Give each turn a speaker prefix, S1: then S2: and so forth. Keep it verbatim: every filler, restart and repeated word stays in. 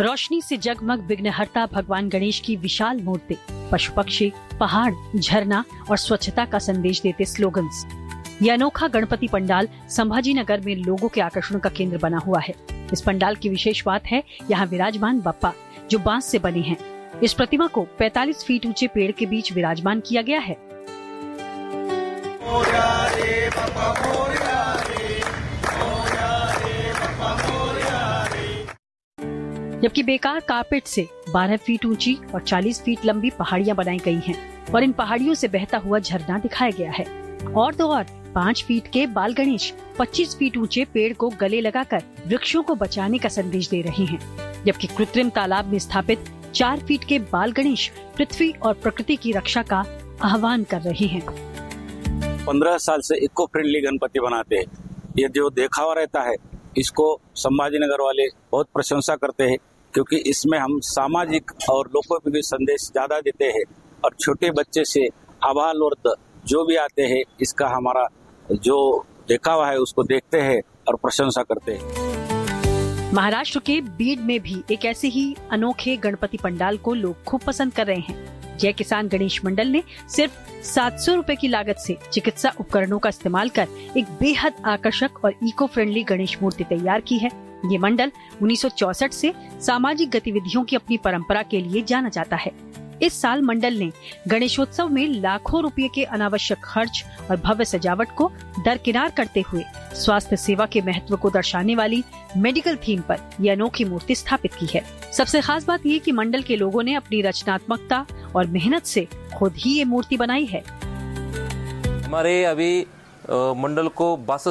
S1: रोशनी से जगमग विघ्नहर्ता भगवान गणेश की विशाल मूर्ति, पशु पक्षी, पहाड़, झरना और स्वच्छता का संदेश देते स्लोगन्स। यह अनोखा गणपति पंडाल संभाजी नगर में लोगों के आकर्षण का केंद्र बना हुआ है। इस पंडाल की विशेष बात है यहाँ विराजमान बप्पा, जो बांस से बने हैं। इस प्रतिमा को पैंतालीस फीट ऊंचे पेड़ के बीच विराजमान किया गया है। जबकि बेकार कारपेट से बारह फीट ऊंची और चालीस फीट लंबी पहाड़ियां बनाई गई हैं और इन पहाड़ियों से बहता हुआ झरना दिखाया गया है। और तो और पाँच फीट के बाल गणेश पच्चीस फीट ऊंचे पेड़ को गले लगाकर वृक्षों को बचाने का संदेश दे रहे हैं, जबकि कृत्रिम तालाब में स्थापित चार फीट के बाल गणेश पृथ्वी और प्रकृति की रक्षा का आह्वान कर रहे हैं।
S2: पंद्रह साल से इको फ्रेंडली गणपति बनाते हैं। ये जो देखावा रहता है, इसको संभाजी नगर वाले बहुत प्रशंसा करते हैं, क्योंकि इसमें हम सामाजिक और लोगों को भी संदेश ज्यादा देते हैं और छोटे बच्चे से आबाल वर्ग जो भी आते हैं, इसका हमारा जो देखावा है उसको देखते हैं और प्रशंसा करते हैं।
S1: महाराष्ट्र के बीड में भी एक ऐसे ही अनोखे गणपति पंडाल को लोग खूब पसंद कर रहे हैं। जय किसान गणेश मंडल ने सिर्फ सात सौ रुपए की लागत से चिकित्सा उपकरणों का इस्तेमाल कर एक बेहद आकर्षक और इको फ्रेंडली गणेश मूर्ति तैयार की है। ये मंडल उन्नीस सौ चौसठ से सामाजिक गतिविधियों की अपनी परंपरा के लिए जाना जाता है। इस साल मंडल ने गणेशोत्सव में लाखों रुपए के अनावश्यक खर्च और भव्य सजावट को दरकिनार करते हुए स्वास्थ्य सेवा के महत्व को दर्शाने वाली मेडिकल थीम पर यह अनोखी मूर्ति स्थापित की है। सबसे खास बात ये कि मंडल के लोगों ने अपनी रचनात्मकता और मेहनत से खुद ही ये मूर्ति बनाई है।
S3: हमारे अभी मंडल को बासठ